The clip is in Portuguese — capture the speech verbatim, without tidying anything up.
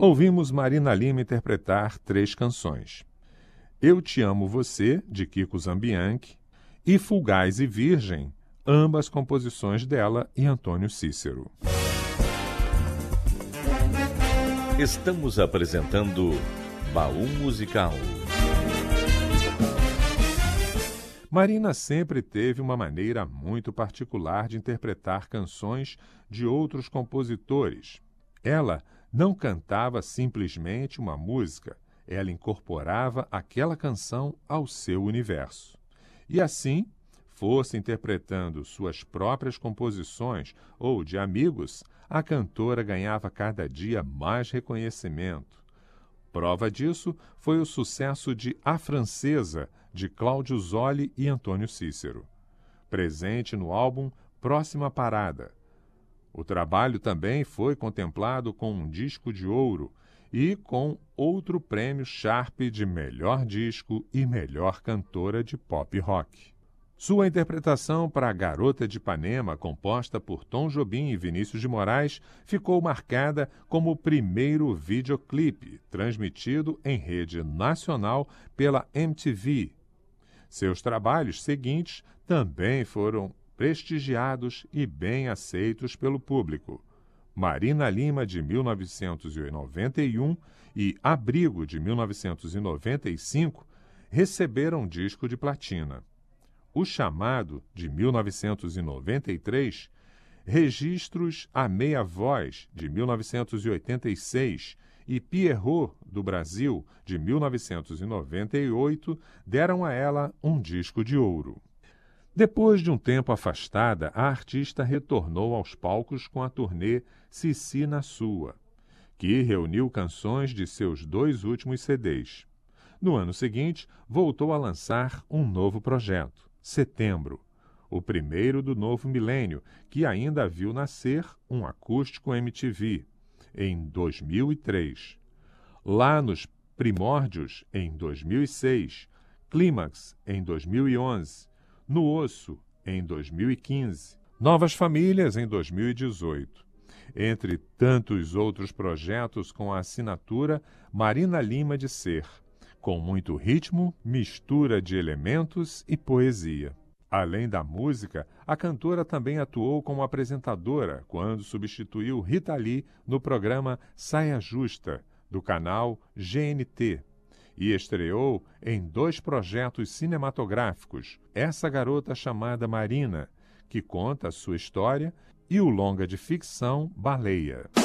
Ouvimos Marina Lima interpretar três canções: Eu Te Amo Você, de Kiko Zambianchi, e Fugaz e Virgem, ambas composições dela e Antônio Cícero. Estamos apresentando Baú Musical. Marina sempre teve uma maneira muito particular de interpretar canções de outros compositores. Ela não cantava simplesmente uma música, ela incorporava aquela canção ao seu universo. E assim, fosse interpretando suas próprias composições ou de amigos, a cantora ganhava cada dia mais reconhecimento. Prova disso foi o sucesso de A Francesa, de Cláudio Zoli e Antônio Cícero, presente no álbum Próxima Parada. O trabalho também foi contemplado com um disco de ouro e com outro prêmio Sharp de melhor disco e melhor cantora de pop rock. Sua interpretação para Garota de Ipanema, composta por Tom Jobim e Vinícius de Moraes, ficou marcada como o primeiro videoclipe transmitido em rede nacional pela M T V. Seus trabalhos seguintes também foram prestigiados e bem aceitos pelo público. Marina Lima, de mil novecentos e noventa e um, e Abrigo, de mil novecentos e noventa e cinco, receberam disco de platina. O Chamado, de mil novecentos e noventa e três, Registros à Meia Voz, de mil novecentos e oitenta e seis, e Pierrot, do Brasil, de mil novecentos e noventa e oito, deram a ela um disco de ouro. Depois de um tempo afastada, a artista retornou aos palcos com a turnê Cici na Sua, que reuniu canções de seus dois últimos C Ds. No ano seguinte, voltou a lançar um novo projeto, Setembro, o primeiro do novo milênio, que ainda viu nascer um acústico M T V, em dois mil e três. Lá nos Primórdios, em dois mil e seis, Clímax, em dois mil e onze, No Osso, em dois mil e quinze, Novas Famílias, em dois mil e dezoito. Entre tantos outros projetos com a assinatura Marina Lima de Ser, com muito ritmo, mistura de elementos e poesia. Além da música, a cantora também atuou como apresentadora quando substituiu Rita Lee no programa Saia Justa, do canal G N T, e estreou em dois projetos cinematográficos, Essa Garota Chamada Marina, que conta a sua história, e o longa de ficção Baleia.